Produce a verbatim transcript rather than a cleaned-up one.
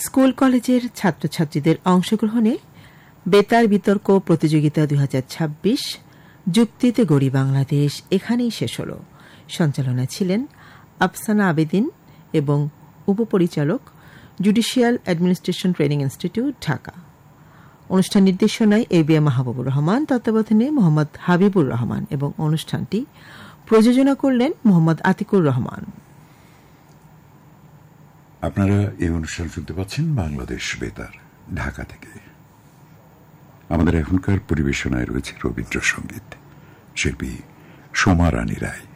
School কলেজের ছাত্রছাত্রীদের অংশগ্রহণে বেতার বিতর্ক প্রতিযোগিতা দুই হাজার ছাব্বিশ যুক্তিতে গড়ি বাংলাদেশ এখানেই শেষ হল। সঞ্চালনায় ছিলেন আফসানা আবেদিন এবং উপপরিচালক, judicial administration training institute, Dhaka. অনুষ্ঠান নির্দেশনায় A B M Mahbubur Rahman, তত্ত্বাবধানে মোহাম্মদ হাবিবুর রহমান এবং অনুষ্ঠানটি প্রযোজনা করলেন মোহাম্মদ আতিকুর রহমান। আপনারা এই অনুষ্ঠান শুনতে পাচ্ছেন বাংলাদেশ বেতার, ঢাকা থেকে। আমাদের এখনকার পরিবেশনায় রয়েছে রবীন্দ্রসঙ্গীত, শিল্পী সোমা রানী রায়।